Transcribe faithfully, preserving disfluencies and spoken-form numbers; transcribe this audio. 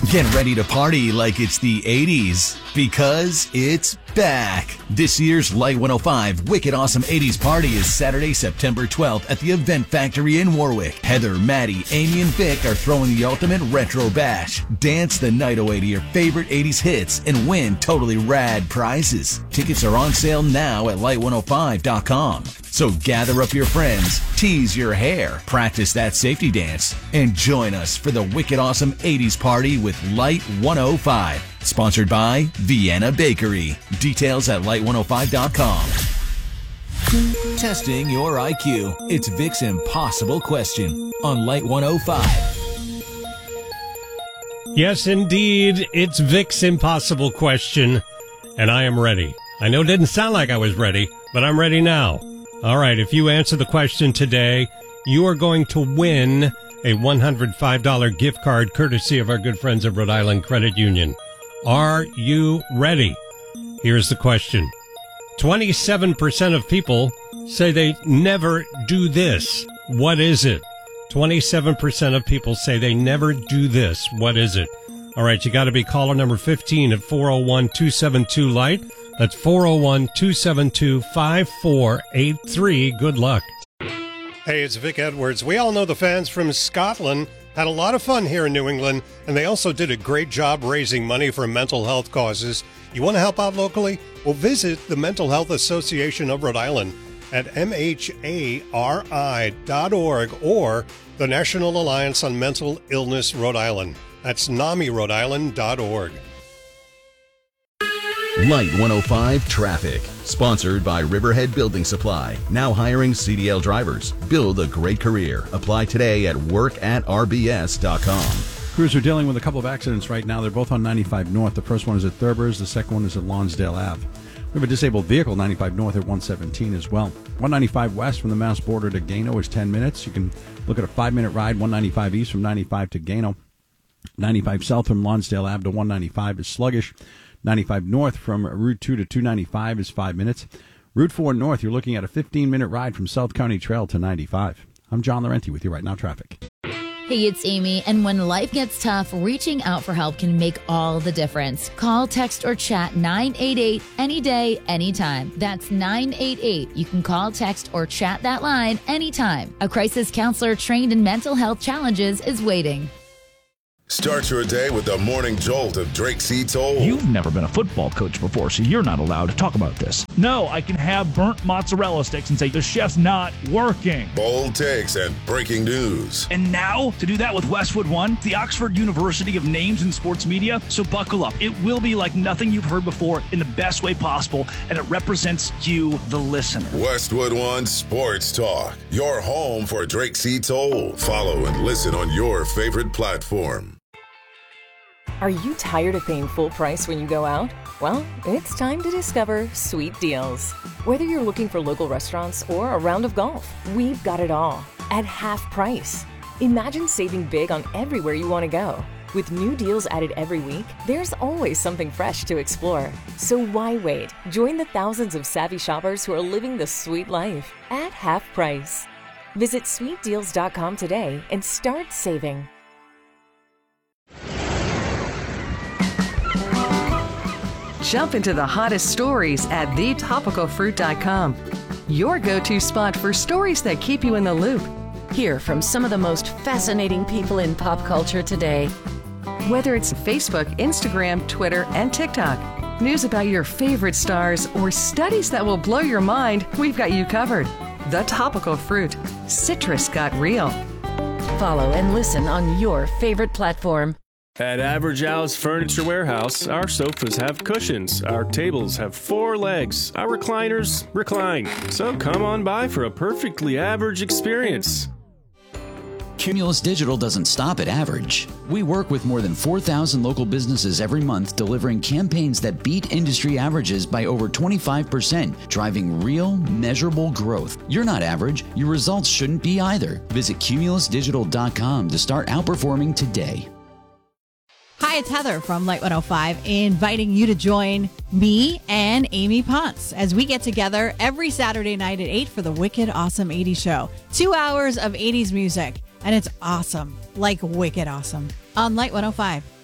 Get ready to party like it's the eighties, because it's back. This year's Light one oh five Wicked Awesome eighties Party is Saturday, September twelfth at the Event Factory in Warwick. Heather, Maddie, Amy, and Vic are throwing the ultimate retro bash. Dance the night away to your favorite eighties hits and win totally rad prizes. Tickets are on sale now at light one oh five dot com. So gather up your friends, tease your hair, practice that safety dance, and join us for the Wicked Awesome eighties Party with Light one oh five. Sponsored by Vienna Bakery. Details at light one oh five dot com. Testing your I Q. It's Vic's Impossible Question on Light one oh five. Yes, indeed. It's Vic's Impossible Question, and I am ready. I know it didn't sound like I was ready, but I'm ready now. All right, if you answer the question today, you are going to win a one hundred five dollars gift card courtesy of our good friends at Rhode Island Credit Union. Are you ready? Here's the question. twenty-seven percent of people say they never do this. What is it? twenty-seven percent of people say they never do this. What is it? All right, you got to be caller number fifteen at four oh one, two seven two, light. That's four oh one, two seven two, five four eight three. Good luck. Hey, it's Vic Edwards. We all know the fans from Scotland had a lot of fun here in New England, and they also did a great job raising money for mental health causes. You want to help out locally? Well, visit the Mental Health Association of Rhode Island at M H A R I dot org or the National Alliance on Mental Illness Rhode Island. That's NAMI Rhode Island dot org. Light one oh five Traffic, sponsored by Riverhead Building Supply. Now hiring C D L drivers. Build a great career. Apply today at work at r b s dot com. Crews are dealing with a couple of accidents right now. They're both on ninety-five North. The first one is at Thurber's. The second one is at Lonsdale Avenue. We have a disabled vehicle, ninety-five North at one seventeen as well. one ninety-five West from the Mass border to Gano is ten minutes. You can look at a five-minute ride. one ninety-five East from ninety-five to Gano. ninety-five South from Lonsdale Avenue to one ninety-five is sluggish. ninety-five North from Route two to two ninety-five is five minutes. Route four North, you're looking at a fifteen-minute ride from South County Trail to ninety-five. I'm John Laurenti with you right now, traffic. Hey, it's Amy, and when life gets tough, reaching out for help can make all the difference. Call, text, or chat nine eight eight any day, anytime. That's nine eight eight. You can call, text, or chat that line anytime. A crisis counselor trained in mental health challenges is waiting. Start your day with the morning jolt of Drake C. Toll. You've never been a football coach before, so you're not allowed to talk about this. No, I can have burnt mozzarella sticks and say the chef's not working. Bold takes and breaking news. And now, to do that with Westwood One, the Oxford University of Names in Sports Media. So buckle up. It will be like nothing you've heard before in the best way possible, and it represents you, the listener. Westwood One Sports Talk, your home for Drake C. Toll. Follow and listen on your favorite platform. Are you tired of paying full price when you go out? Well, it's time to discover Sweet Deals. Whether you're looking for local restaurants or a round of golf, we've got it all at half price. Imagine saving big on everywhere you want to go. With new deals added every week, there's always something fresh to explore. So why wait? Join the thousands of savvy shoppers who are living the sweet life at half price. Visit sweet deals dot com today and start saving. Jump into the hottest stories at the topical fruit dot com. Your go-to spot for stories that keep you in the loop. Hear from some of the most fascinating people in pop culture today. Whether it's Facebook, Instagram, Twitter, and TikTok, news about your favorite stars, or studies that will blow your mind, we've got you covered. The Topical Fruit. Citrus got real. Follow and listen on your favorite platform. At Average Al's Furniture Warehouse, our sofas have cushions, our tables have four legs, our recliners recline. So come on by for a perfectly average experience. Cumulus Digital doesn't stop at average. We work with more than four thousand local businesses every month, delivering campaigns that beat industry averages by over twenty-five percent, driving real, measurable growth. You're not average. Your results shouldn't be either. Visit cumulus digital dot com to start outperforming today. Hi, it's Heather from Light one oh five, inviting you to join me and Amy Ponce as we get together every Saturday night at eight for the Wicked Awesome eighties show. Two hours of eighties music, and it's awesome, like wicked awesome, on Light one oh five.